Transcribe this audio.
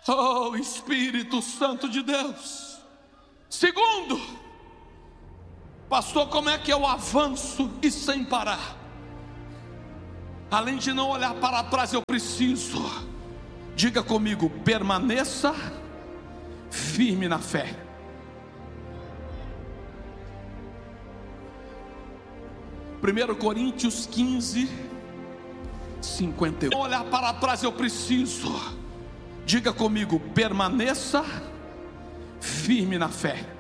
Oh, Espírito Santo de Deus. Segundo, pastor, como é que eu avanço e sem parar? Além de não olhar para trás, eu preciso, diga comigo, permaneça firme na fé. Primeiro Coríntios 15, 51. Não olhar para trás, eu preciso, diga comigo, permaneça firme na fé.